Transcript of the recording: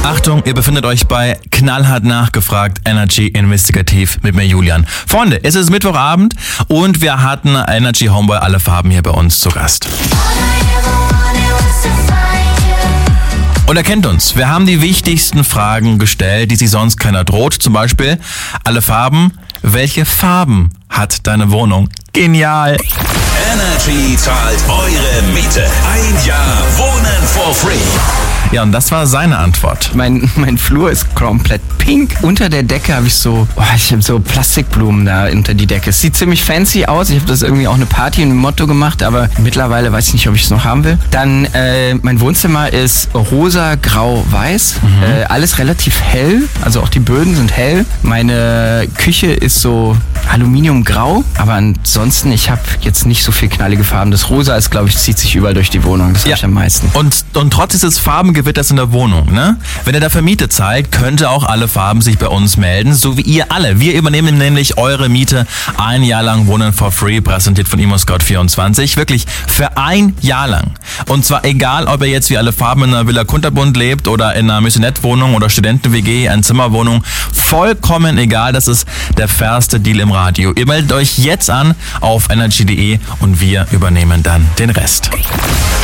Achtung, ihr befindet euch bei Knallhart nachgefragt, Energy Investigativ mit mir Julian. Freunde, es ist Mittwochabend und wir hatten Energy Homeboy alle Farben hier bei uns zu Gast. Und er kennt uns. Wir haben die wichtigsten Fragen gestellt, die sich sonst keiner droht. Zum Beispiel, alle Farben. Welche Farben hat deine Wohnung? Genial. Energy zahlt eure Miete. Ein Jahr Wohnen for free. Ja, und das war seine Antwort. Mein Flur ist komplett pink. Unter der Decke habe ich so Plastikblumen da unter die Decke. Es sieht ziemlich fancy aus. Ich habe das irgendwie auch eine Party und ein Motto gemacht, aber mittlerweile weiß ich nicht, ob ich es noch haben will. Dann mein Wohnzimmer ist rosa, grau, weiß. Alles relativ hell, also auch die Böden sind hell. Meine Küche ist so aluminiumgrau, aber ansonsten, ich habe jetzt nicht so viel knallige Farben. Das Rosa ist, glaube ich, zieht sich überall durch die Wohnung. Das habe ich am meisten. Und trotz dieses Farbengewitters in der Wohnung, ne? Wenn ihr dafür Miete zahlt, könnt ihr auch alle Farben sich bei uns melden, so wie ihr alle. Wir übernehmen nämlich eure Miete ein Jahr lang Wohnen for free, präsentiert von ImmoScout24. Wirklich für ein Jahr lang. Und zwar egal, ob ihr jetzt wie alle Farben in einer Villa Kunterbund lebt oder in einer Missionette-Wohnung oder Studenten-WG, eine Zimmerwohnung. Vollkommen egal, das ist der fairste Deal im Radio. Ihr meldet euch jetzt an auf energy.de und wir übernehmen dann den Rest.